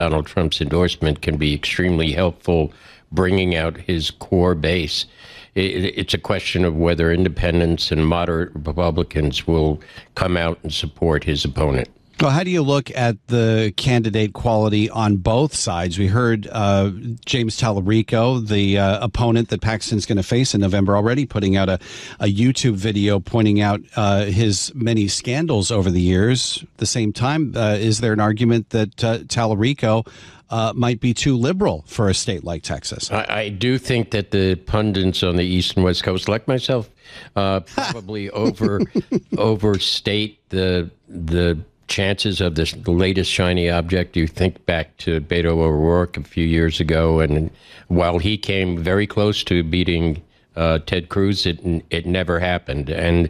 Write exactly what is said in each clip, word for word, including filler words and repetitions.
Donald Trump's endorsement can be extremely helpful bringing out his core base. It, it's a question of whether independents and moderate Republicans will come out and support his opponent. Well, how do you look at the candidate quality on both sides? We heard uh, James Tallarico, the uh, opponent that Paxton's going to face in November, already putting out a, a YouTube video pointing out uh, his many scandals over the years. At the same time, uh, is there an argument that uh, Tallarico uh, might be too liberal for a state like Texas? I, I do think that the pundits on the East and West Coast, like myself, uh, probably over overstate the the. chances of this the latest shiny object. You think back to Beto O'Rourke a few years ago, and while he came very close to beating uh, Ted Cruz, it it never happened. And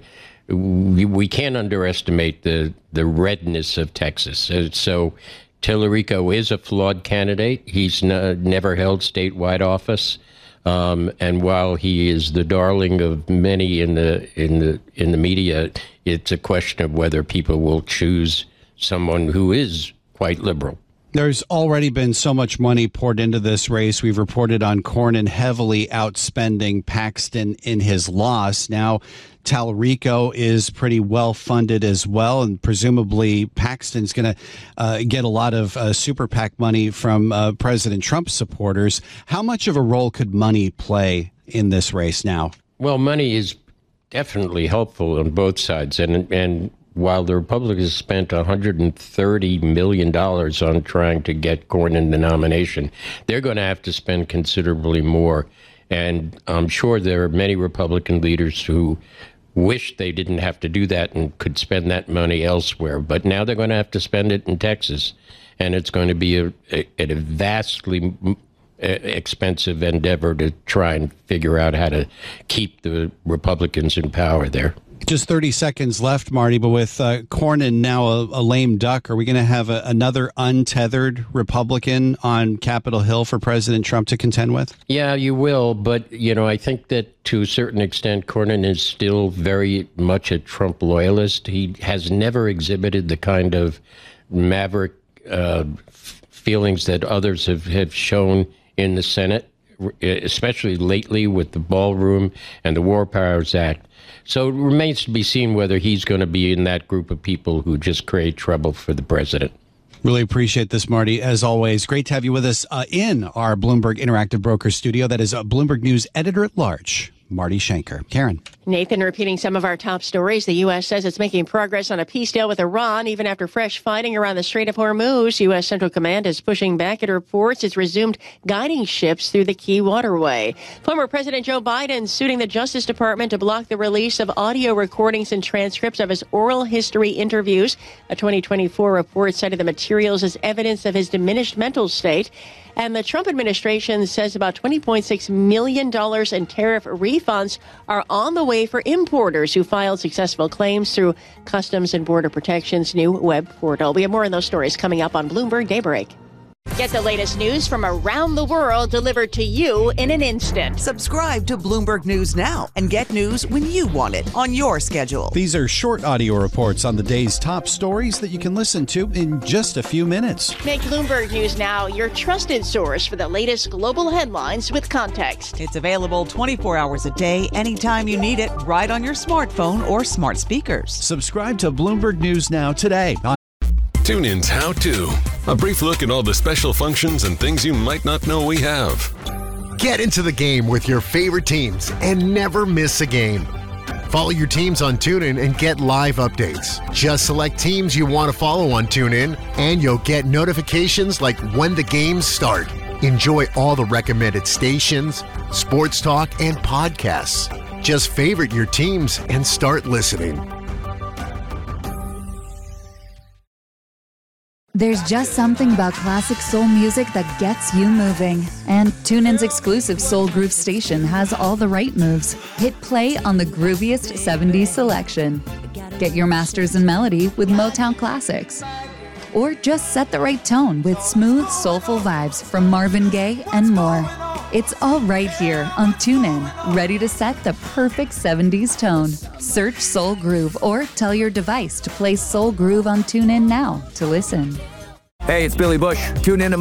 we, we can't underestimate the the redness of Texas. So, so Tallarico is a flawed candidate. He's n- never held statewide office. Um, and while he is the darling of many in the in the in the media, it's a question of whether people will choose someone who is quite liberal. There's already been so much money poured into this race. We've reported on Cornyn heavily outspending Paxton in his loss. Now, Tallarico is pretty well funded as well, and presumably Paxton's going to uh, get a lot of uh, super PAC money from uh, President Trump supporters. How much of a role could money play in this race now? Well, money is definitely helpful on both sides, and and while the Republicans spent one hundred thirty million dollars on trying to get Cornyn the nomination, they're going to have to spend considerably more. And I'm sure there are many Republican leaders who wish they didn't have to do that and could spend that money elsewhere. But now they're going to have to spend it in Texas, and it's going to be a, a, a vastly expensive endeavor to try and figure out how to keep the Republicans in power there. Just thirty seconds left, Marty, but with uh, Cornyn now a, a lame duck, are we going to have a, another untethered Republican on Capitol Hill for President Trump to contend with? Yeah, you will. But, you know, I think that to a certain extent, Cornyn is still very much a Trump loyalist. He has never exhibited the kind of maverick uh, feelings that others have, have shown in the Senate, especially lately with the ballroom and the War Powers Act. So it remains to be seen whether he's going to be in that group of people who just create trouble for the president. Really appreciate this, Marty. As always, great to have you with us uh, in our Bloomberg Interactive Broker studio. That is uh, Bloomberg News Editor-at-Large, Marty Schenker. Karen. Nathan, repeating some of our top stories, the U S says it's making progress on a peace deal with Iran, even after fresh fighting around the Strait of Hormuz. U S Central Command is pushing back at reports it's resumed guiding ships through the key waterway. Former President Joe Biden suing the Justice Department to block the release of audio recordings and transcripts of his oral history interviews. A twenty twenty-four report cited the materials as evidence of his diminished mental state. And the Trump administration says about twenty point six million dollars in tariff refunds are on the way for importers who filed successful claims through Customs and Border Protection's new web portal. We have more on those stories coming up on Bloomberg Daybreak. Get the latest news from around the world delivered to you in an instant. Subscribe to Bloomberg News now and get news when you want it on your schedule. These are short audio reports on the day's top stories that you can listen to in just a few minutes. Make Bloomberg News Now your trusted source for the latest global headlines with context. It's available twenty-four hours a day, anytime you need it, right on your smartphone or smart speakers. Subscribe to Bloomberg News Now today. TuneIn's How To. A brief look at all the special functions and things you might not know we have. Get into the game with your favorite teams and never miss a game. Follow your teams on TuneIn and get live updates. Just select teams you want to follow on TuneIn, and you'll get notifications like when the games start. Enjoy all the recommended stations, sports talk, and podcasts. Just favorite your teams and start listening. There's just something about classic soul music that gets you moving. And TuneIn's exclusive Soul Groove station has all the right moves. Hit play on the grooviest seventies selection. Get your masters in melody with Motown classics. Or just set the right tone with smooth, soulful vibes from Marvin Gaye and more. It's all right here on TuneIn, ready to set the perfect seventies tone. Search Soul Groove or tell your device to play Soul Groove on TuneIn now to listen. Hey, it's Billy Bush. Tune in to my